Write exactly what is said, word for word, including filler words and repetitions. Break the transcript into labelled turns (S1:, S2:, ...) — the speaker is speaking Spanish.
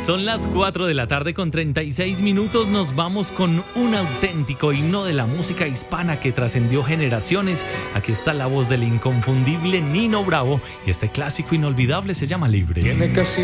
S1: Son las cuatro de la tarde con treinta y seis minutos. Nos vamos con un auténtico himno de la música hispana que trascendió generaciones. Aquí está la voz del inconfundible Nino Bravo y este clásico inolvidable se llama Libre.
S2: Tiene casi